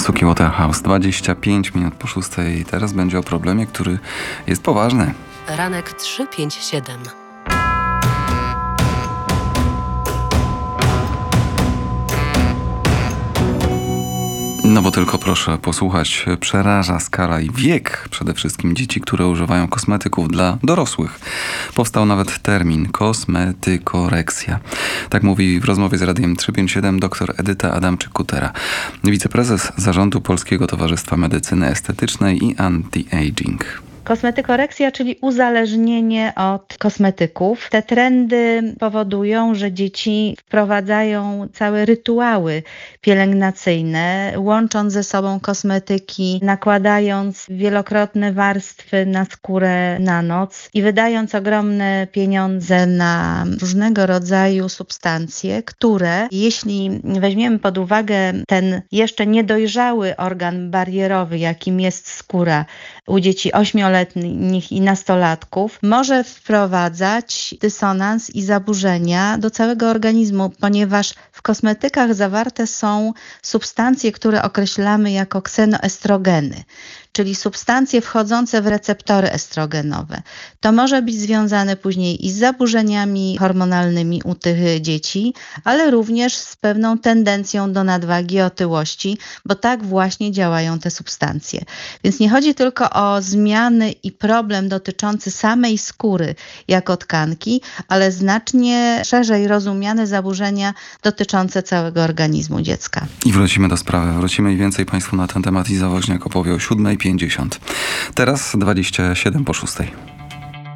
Suki Waterhouse, 25 minut po 6. Teraz będzie o problemie, który jest poważny. Ranek 357. No bo tylko proszę posłuchać, przeraża skala i wiek przede wszystkim dzieci, które używają kosmetyków dla dorosłych. Powstał nawet termin kosmetykoreksja. Tak mówi w rozmowie z Radiem 357 dr Edyta Adamczyk-Kutera, wiceprezes zarządu Polskiego Towarzystwa Medycyny Estetycznej i Anti-Aging. Kosmetykoreksja, czyli uzależnienie od kosmetyków. Te trendy powodują, że dzieci wprowadzają całe rytuały pielęgnacyjne, łącząc ze sobą kosmetyki, nakładając wielokrotne warstwy na skórę na noc i wydając ogromne pieniądze na różnego rodzaju substancje, które, jeśli weźmiemy pod uwagę ten jeszcze niedojrzały organ barierowy, jakim jest skóra u dzieci 8-letnich i nastolatków, może wprowadzać dysonans i zaburzenia do całego organizmu, ponieważ w kosmetykach zawarte są substancje, które określamy jako ksenoestrogeny, czyli substancje wchodzące w receptory estrogenowe. To może być związane później i z zaburzeniami hormonalnymi u tych dzieci, ale również z pewną tendencją do nadwagi, otyłości, bo tak właśnie działają te substancje. Więc nie chodzi tylko o zmiany i problem dotyczący samej skóry jako tkanki, ale znacznie szerzej rozumiane zaburzenia dotyczące całego organizmu dziecka. I wrócimy do sprawy. Wrócimy i więcej Państwu na ten temat Iza Woźniak opowie o 7:50. Teraz 27 po 6.